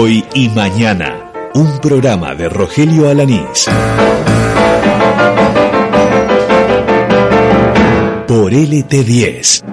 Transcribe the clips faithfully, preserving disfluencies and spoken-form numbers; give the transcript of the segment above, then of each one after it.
Hoy y Mañana, un programa de Rogelio Alanís. Por L T diez.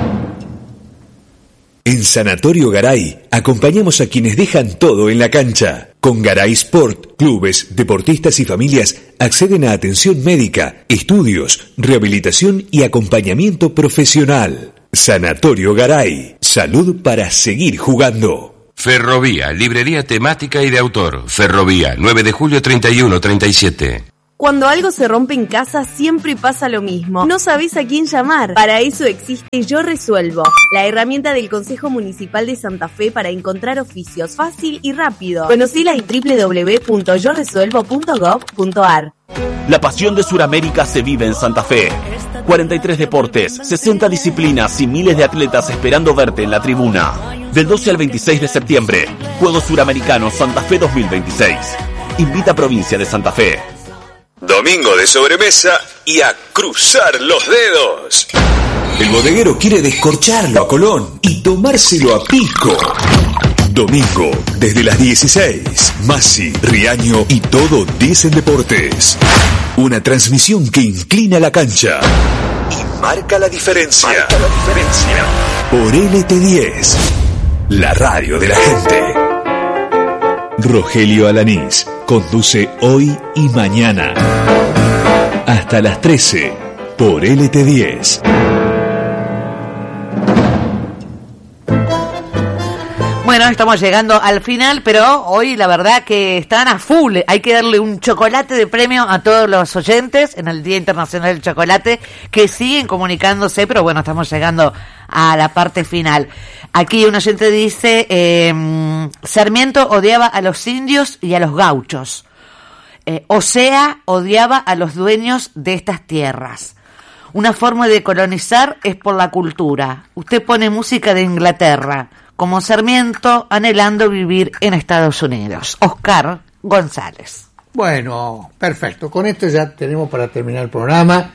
En Sanatorio Garay, acompañamos a quienes dejan todo en la cancha. Con Garay Sport, clubes, deportistas y familias acceden a atención médica, estudios, rehabilitación y acompañamiento profesional. Sanatorio Garay, salud para seguir jugando. Ferrovía, librería temática y de autor. Ferrovía, nueve de julio treinta y uno treinta y siete. Cuando algo se rompe en casa, siempre pasa lo mismo. No sabés a quién llamar. Para eso existe Yo Resuelvo, la herramienta del Consejo Municipal de Santa Fe para encontrar oficios fácil y rápido. Conocila en doble u doble u doble u punto yo resuelvo punto gov punto ar. La pasión de Suramérica se vive en Santa Fe. cuarenta y tres deportes, sesenta disciplinas y miles de atletas esperando verte en la tribuna. Del doce al veintiséis de septiembre, Juegos Suramericanos Santa Fe dos mil veintiséis. Invita a Provincia de Santa Fe. Domingo de sobremesa y a cruzar los dedos. El bodeguero quiere descorcharlo a Colón y tomárselo a pico. Domingo, desde las dieciséis, Masi, Riaño y todo dicen deportes. Una transmisión que inclina la cancha y marca la diferencia. Marca la diferencia. Por L T diez, la radio de la gente. Rogelio Alanís conduce Hoy y Mañana. Hasta las trece, por L T diez. Bueno, estamos llegando al final, pero hoy la verdad que están a full. Hay que darle un chocolate de premio a todos los oyentes en el Día Internacional del Chocolate, que siguen comunicándose, pero bueno, estamos llegando a la parte final. Aquí un oyente dice, eh, Sarmiento odiaba a los indios y a los gauchos. Eh, o sea, odiaba a los dueños de estas tierras. Una forma de colonizar es por la cultura. Usted pone música de Inglaterra, como Sarmiento anhelando vivir en Estados Unidos. Oscar González. Bueno, perfecto. Con esto ya tenemos para terminar el programa.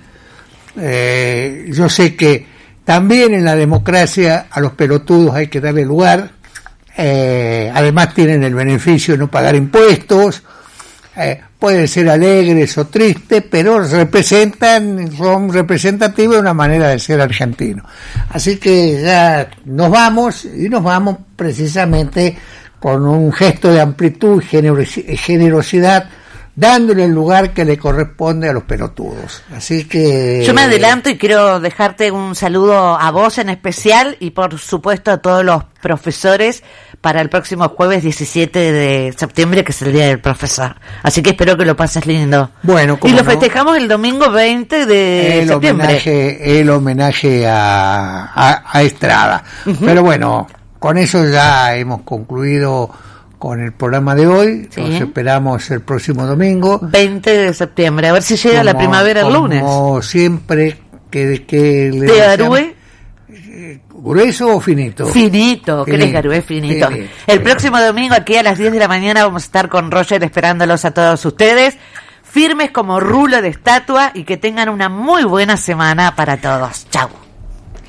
Eh, yo sé que también en la democracia a los pelotudos hay que darle lugar. Eh, además tienen el beneficio de no pagar impuestos. Eh, pueden ser alegres o tristes, pero representan, son representativos de una manera de ser argentino. Así que ya nos vamos, y nos vamos precisamente con un gesto de amplitud y generosidad, dándole el lugar que le corresponde a los pelotudos. Así que yo me adelanto y quiero dejarte un saludo a vos en especial y por supuesto a todos los profesores para el próximo jueves diecisiete de septiembre, que es el Día del Profesor. Así que espero que lo pases lindo. Bueno, y lo no, festejamos el domingo veinte de el septiembre. Homenaje, el homenaje a, a, a Estrada. Uh-huh. Pero bueno, con eso ya hemos concluido con el programa de hoy. Sí. Nos esperamos el próximo domingo. veinte de septiembre. A ver si llega como, la primavera el lunes. Como siempre, que, que le ¿Te Garúe? ¿Grueso o finito? Finito, que les Garúe finito. finito. El próximo domingo aquí a las diez de la mañana vamos a estar con Roger esperándolos a todos ustedes. Firmes como rulo de estatua y que tengan una muy buena semana para todos. Chau.